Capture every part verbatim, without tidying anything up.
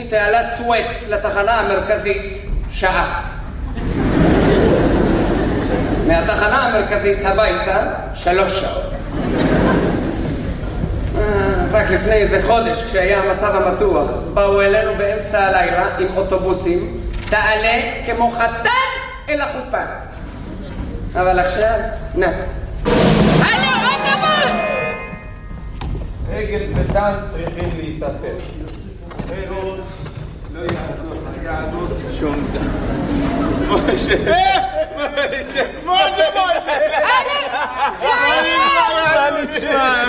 מתעלת סואץ לתחנה המרכזית שעה. מהתחנה המרכזית הביתה שלוש שעות. רק לפני איזה חודש, כשהיה המצב המתוח, באו אלינו באמצע הלילה עם אוטובוסים, תעלה כמו חתן אל החופה. אבל עכשיו, נה. הלו, אוטובוס! אגד וטן צריכים להתאפס. אחרת לא יעדות שום דבר. משה! משה! משה! מה נשמע?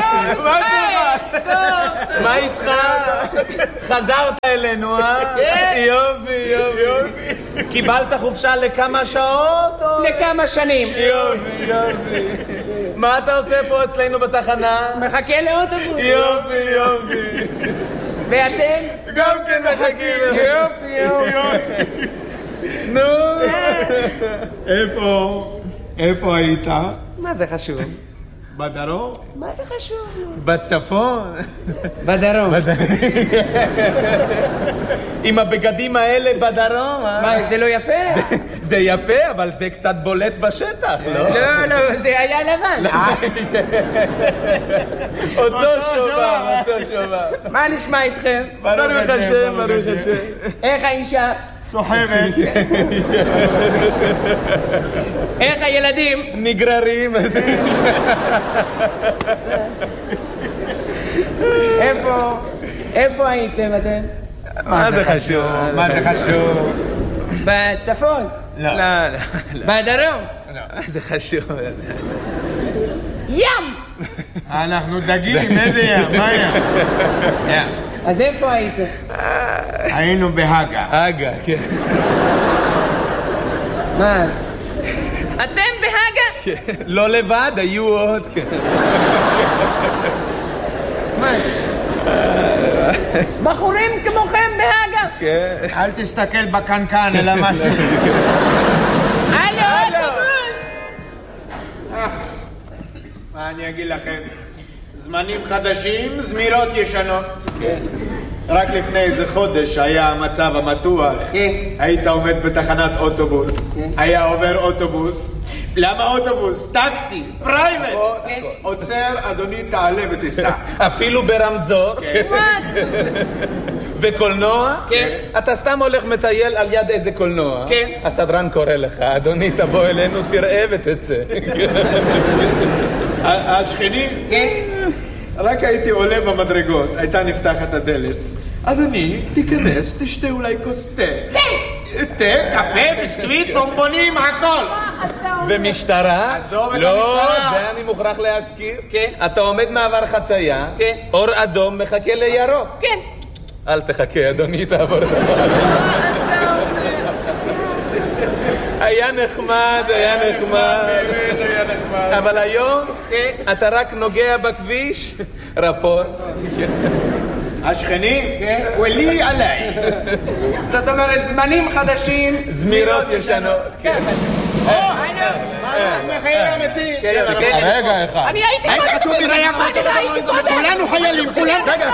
מה איתך? חזרת אלינו, אה? יופי, יופי. קיבלת חופשה לכמה שעות? לכמה שנים. יופי, יופי. מה אתה עושה פה אצלנו בתחנה? מחכה לאוטובוס. יופי, יופי. ואתם? גם כן מחכים. יופי, יופי. נו. איפה? איפה היית? מה זה חשוב? בדרום? מה זה חשוב? בצפון? בדרום. עם הבגדים האלה בדרום, אה? מה, זה לא יפה? זה יפה, אבל זה קצת בולט בשטח, לא? לא, לא, זה היה לבן. אותו שובר, אותו שובר. מה נשמע איתכם? ברוך השם, ברוך השם. איך האישה? סוחבת. איך הילדים? נגררים. איפה? איפה הייתם אתם? מה זה חשוב? מה זה חשוב? בצפון? לא. בדרום? לא. זה חשוב. ים! אנחנו דגים, איזה ים? מה ים? ים. אז איפה הייתם? היינו בהגה. הגה, כן. מה? אתם בהגה? לא לבד, היו עוד. מה? בחורים כמוכם בהגה? כן. אל תסתכל בקנקן, אלא משהו. הלו, אוטובוס! מה אני אגיד לכם? זמנים חדשים, זמירות ישנות. רק לפני איזה חודש היה המצב המתוח. היית עומד בתחנת אוטובוס. היה עובר אוטובוס. למה אוטובוס? טקסי, פרייבט. עוצר, אדוני, תעלה ותיסע. אפילו ברמזור. וקולנוע? כן. אתה סתם הולך מטייל על יד איזה קולנוע. כן. הסדרן קורא לך, אדוני, תבוא אלינו, תראה ותצא. השכנים? כן. רק הייתי עולה במדרגות, הייתה נפתחת הדלת. אדוני, תיכנס, תשתה אולי כוס תה. תה! תה, קפה, ביסקוויט, בומבונים, הכל. ומשטרה? עזוב את לא, המשטרה. זה אני מוכרח להזכיר. כן. אתה עומד מעבר חצייה, כן. אור אדום מחכה לירוק. כן. אל תחכה, אדוני, תעבור את המעבר. היה נחמד, היה נחמד. באמת היה נחמד. אבל היום כן. אתה רק נוגע בכביש, רפורט. השכנים? ולי עליי. זאת אומרת, זמנים חדשים, זמירות ישנות. כן. או, מחיי אמיתי. רגע אחד. אני הייתי חשוב לי, זה היה קודם. כולנו חיילים, כולנו. רגע,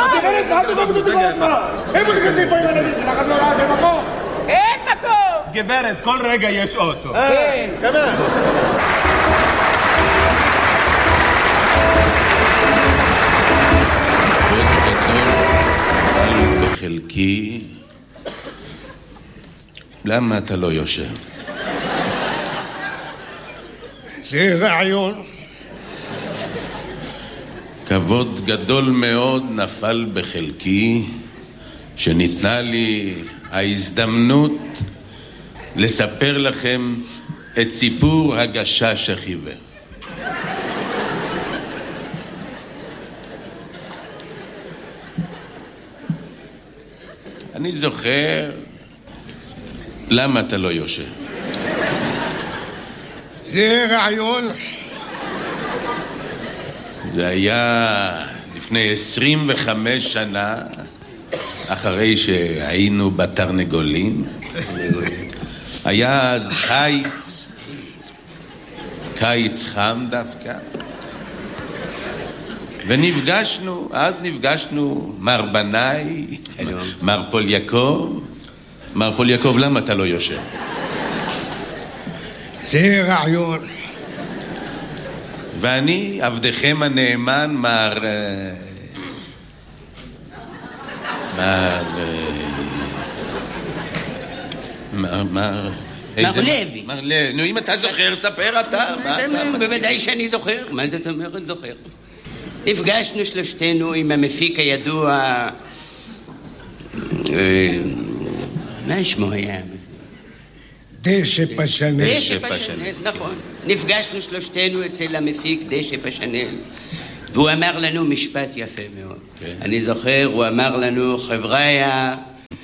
איפה תקצים פה עם הילדים שלך? את לא ראה במקום? אין מקום! גברת, כל רגע יש אוטו. כן. חבר. בחלקי, למה אתה לא יושב? זה רעיון. כבוד גדול מאוד נפל בחלקי, שניתנה לי ההזדמנות לספר לכם את סיפור הגשש החיוור. אני זוכר, למה אתה לא יושב? זה רעיון. זה היה לפני עשרים וחמש שנה, אחרי שהיינו בתרנגולים. היה אז קיץ, קיץ חם דווקא. ונפגשנו, אז נפגשנו, מר בנאי, מר פול יעקב. מר פול יעקב, למה אתה לא יושב? זה רעיון. ואני, עבדכם הנאמן, מר... מר... מר... מר... מר לוי. מר לוי. נו, אם אתה זוכר, ספר אתה. בוודאי שאני זוכר. מה זאת אומרת זוכר? נפגשנו שלושתנו עם המפיק הידוע... מה שמו היה? דשא פשנל. דשא פשנל, נכון. נפגשנו שלושתנו אצל המפיק דשא פשנל, והוא אמר לנו משפט יפה מאוד. אני זוכר, הוא אמר לנו, חבריה...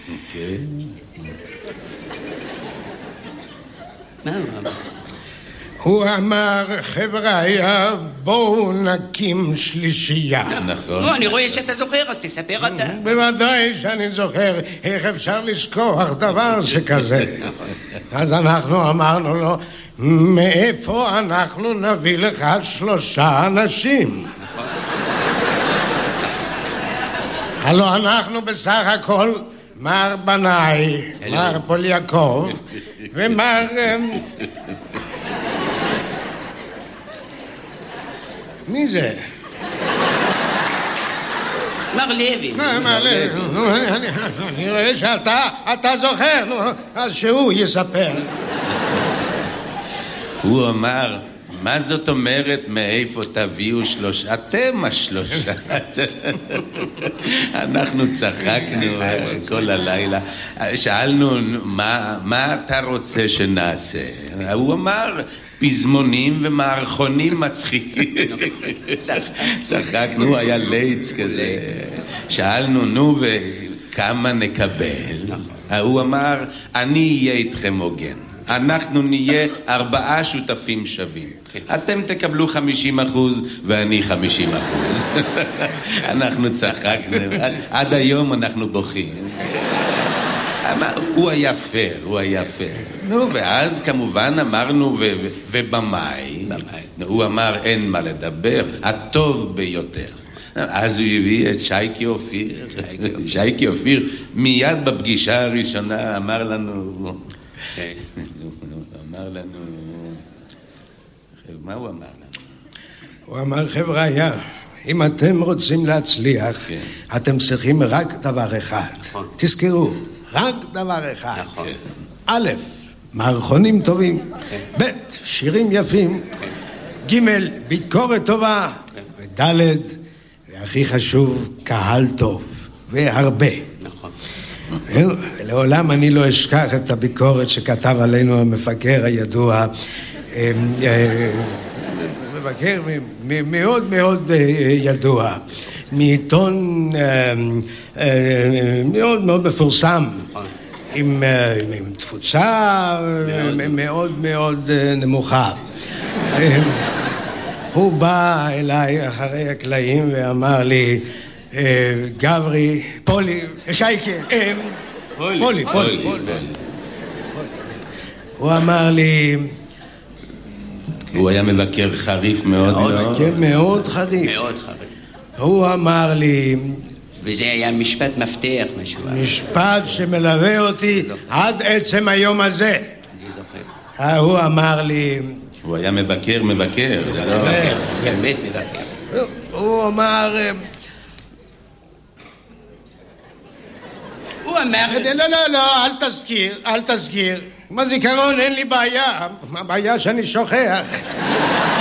מה הוא אמר? הוא אמר, חבריה, בואו נקים שלישייה. נכון. לא, אני רואה שאתה זוכר, אז תספר אתה. בוודאי שאני זוכר. איך אפשר לשכוח דבר שכזה? אז אנחנו אמרנו לו, מאיפה אנחנו נביא לך שלושה אנשים? הלוא אנחנו בסך הכל מר בנאי, מר פול יעקב ומר... מי זה? מר לוי. מר לוי. אני רואה שאתה זוכר, אז שהוא יספר. הוא אמר, מה זאת אומרת מאיפה תביאו שלושה? אתם השלושה. אנחנו צחקנו כל הלילה. שאלנו, מה אתה רוצה שנעשה? הוא אמר, פזמונים ומערכונים מצחיקים. צחקנו, היה ליץ כזה. שאלנו, נו, וכמה נקבל? הוא אמר, אני אהיה איתכם הוגן. אנחנו נהיה ארבעה שותפים שווים. אתם תקבלו חמישים אחוז ואני חמישים אחוז. אנחנו צחקנו. עד היום אנחנו בוכים. הוא היה פייר, הוא היה פייר. נו, ואז כמובן אמרנו, ובמאי, הוא אמר, אין מה לדבר, הטוב ביותר. אז הוא הביא את שייקי אופיר. שייקי אופיר מיד בפגישה הראשונה אמר לנו... אמר לנו... מה הוא אמר לנו? הוא אמר, חבריה, אם אתם רוצים להצליח, אתם צריכים רק דבר אחד. תזכרו, רק דבר אחד. א', מערכונים טובים, ב', שירים יפים, ג', ביקורת טובה, וד', והכי חשוב, קהל טוב, והרבה. נכון. לעולם אני לא אשכח את הביקורת שכתב עלינו המפקר הידוע, מבקר מאוד מאוד ידוע, מעיתון מאוד מאוד מפורסם, עם תפוצה מאוד מאוד נמוכה. הוא בא אליי אחרי הקלעים ואמר לי, גברי, פולי, שייקה, פולי, פולי, הוא אמר לי, הוא היה מבקר חריף מאוד מאוד. מאוד חריף. מאוד חריף. הוא אמר לי... וזה היה משפט מפתח משהו. משפט שמלווה אותי עד עצם היום הזה. אני זוכר. הוא אמר לי... הוא היה מבקר, מבקר. זה לא... באמת מבקר. הוא אמר... הוא אמר... לא, לא, לא, אל תזכיר, אל תזכיר. בזיכרון אין לי בעיה. הבעיה שאני שוכח.